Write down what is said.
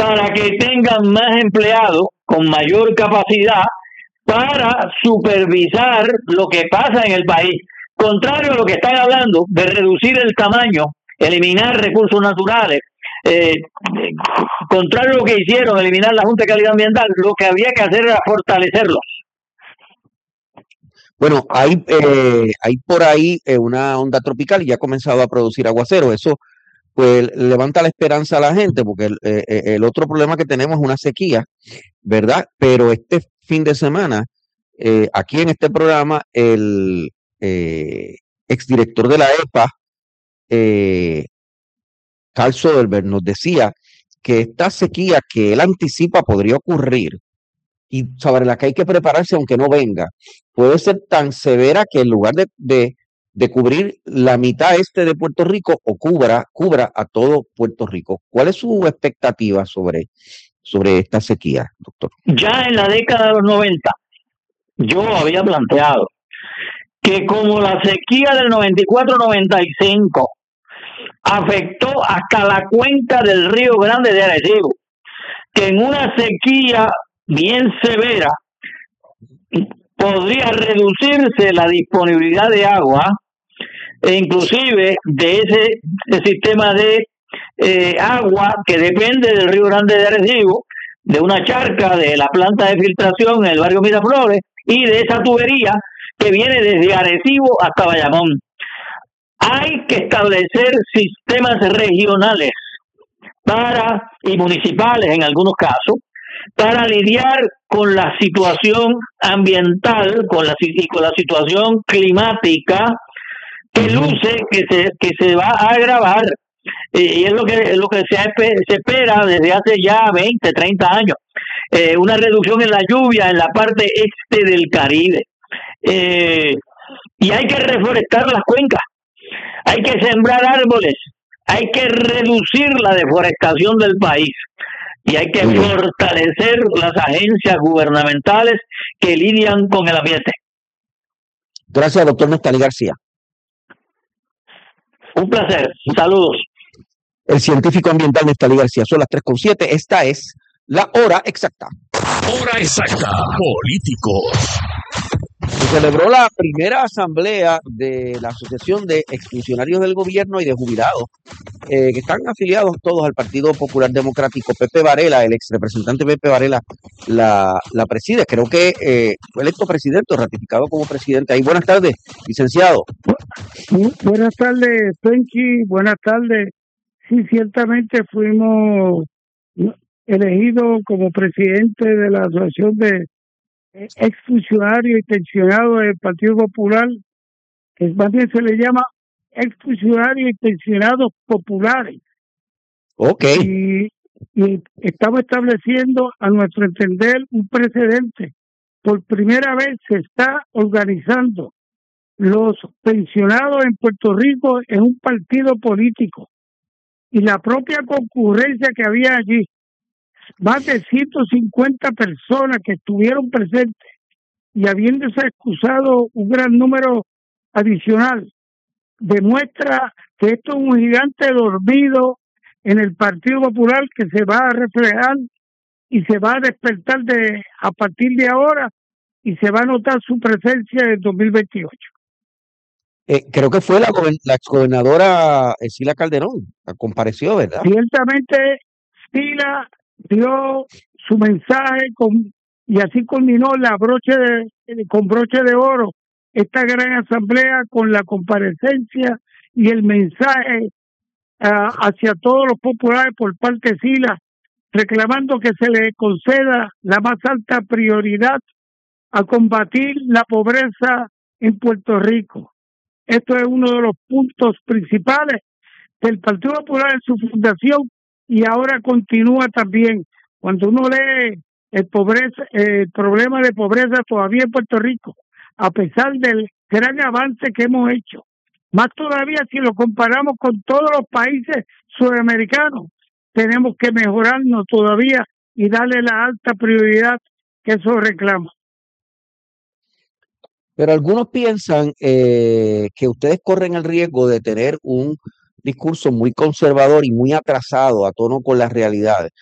para que tengan más empleados con mayor capacidad para supervisar lo que pasa en el país. Contrario a lo que están hablando de reducir el tamaño, eliminar recursos naturales, contrario a lo que hicieron, eliminar la Junta de Calidad Ambiental, lo que había que hacer era fortalecerlos. Bueno, hay por ahí una onda tropical y ya ha comenzado a producir aguacero. Eso pues levanta la esperanza a la gente, porque el otro problema que tenemos es una sequía, ¿verdad? Pero este fin de semana, aquí en este programa, el exdirector de la EPA, Carl Soderberg, nos decía que esta sequía que él anticipa podría ocurrir y sobre la que hay que prepararse aunque no venga, puede ser tan severa que en lugar de cubrir la mitad este de Puerto Rico o cubra a todo Puerto Rico. ¿Cuál es su expectativa sobre esta sequía, doctor? Ya en la década de los 90, yo había planteado que como la sequía del 94-95 afectó hasta la cuenca del Río Grande de Arecibo, que en una sequía bien severa podría reducirse la disponibilidad de agua e inclusive de ese sistema de agua que depende del Río Grande de Arecibo, de una charca de la planta de filtración en el barrio Miraflores y de esa tubería que viene desde Arecibo hasta Bayamón. Hay que establecer sistemas regionales y municipales en algunos casos para lidiar con la situación ambiental, con la situación climática que luce que se va a agravar, y es lo que se espera desde hace ya 20, 30 años, una reducción en la lluvia en la parte este del Caribe, y hay que reforestar las cuencas, hay que sembrar árboles, hay que reducir la deforestación del país y hay que fortalecer las agencias gubernamentales que lidian con el ambiente. Gracias, doctor Neftalí García. Un placer. Saludos. El científico ambiental Neftalí García. Son las 3:07. Esta es la hora exacta. Hora exacta. Políticos. Se celebró la primera asamblea de la Asociación de Exfuncionarios del Gobierno y de Jubilados, que están afiliados todos al Partido Popular Democrático. Pepe Varela, el ex representante Pepe Varela, la preside. Creo que fue electo presidente, ratificado como presidente. Ahí, buenas tardes, licenciado. Buenas tardes, Penchi. Buenas tardes. Sí, ciertamente fuimos elegidos como presidente de la Asociación de Exfuncionarios y pensionados del Partido Popular, que más bien se le llama exfuncionarios y pensionados populares. Okay. Y estamos estableciendo, a nuestro entender, un precedente. Por primera vez se está organizando los pensionados en Puerto Rico en un partido político, y la propia concurrencia que había allí, más de 150 personas que estuvieron presentes, y habiéndose excusado un gran número adicional, demuestra que esto es un gigante dormido en el Partido Popular que se va a reflejar y se va a despertar a partir de ahora, y se va a notar su presencia en el 2028. Creo que fue la exgobernadora Sila Calderón, compareció, ¿verdad? Ciertamente, Sila dio su mensaje y así culminó con broche de oro esta gran asamblea, con la comparecencia y el mensaje hacia todos los populares por parte de Sila, reclamando que se le conceda la más alta prioridad a combatir la pobreza en Puerto Rico. Esto es uno de los puntos principales del Partido Popular en su fundación, y ahora continúa también. Cuando uno lee el problema de pobreza todavía en Puerto Rico, a pesar del gran avance que hemos hecho, más todavía si lo comparamos con todos los países sudamericanos, tenemos que mejorarnos todavía y darle la alta prioridad que eso reclama. Pero algunos piensan que ustedes corren el riesgo de tener un discurso muy conservador y muy atrasado a tono con las realidades.